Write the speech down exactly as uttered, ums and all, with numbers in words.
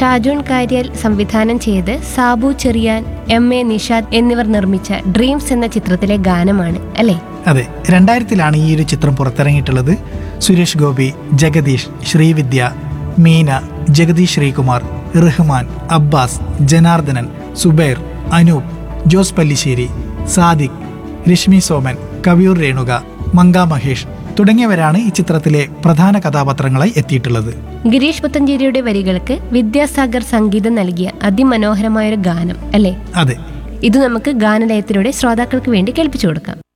ഷാജോൺ കാര്യാൽ സംവിധാനം ചെയ്ത് Sabu Cherian, M A Nishad എന്നിവർ നിർമ്മിച്ച ഡ്രീംസ് എന്ന ചിത്രത്തിലെ ഗാനമാണ് അല്ലേ? അതെ, രണ്ടായിരത്തിലാണ് ഈ ഒരു ചിത്രം പുറത്തിറങ്ങിയിട്ടുള്ളത്. സുരേഷ് ഗോപി, ജഗദീഷ്, ശ്രീവിദ്യ, മീന, ജഗദീഷ് ശ്രീകുമാർ, റഹ്മാൻ, അബ്ബാസ്, ജനാർദ്ദനൻ, സുബൈർ, അനൂപ്, ജോസ് പല്ലിശ്ശേരി, സാദിഖ്, രശ്മി സോമൻ, കവിയൂർ രേണുക, മങ്ക മഹേഷ് തുടങ്ങിയവരാണ് ഈ ചിത്രത്തിലെ പ്രധാന കഥാപാത്രങ്ങളായി എത്തിയിട്ടുള്ളത്. ഗിരീഷ് പുത്തഞ്ചേരിയുടെ വരികൾക്ക് വിദ്യാസാഗർ സംഗീതം നൽകിയ അതിമനോഹരമായൊരു ഗാനം അല്ലേ? അതെ, ഇത് നമുക്ക് ഗാനലയത്തിലൂടെ ശ്രോതാക്കൾക്ക് വേണ്ടി കേൾപ്പിച്ചു കൊടുക്കാം.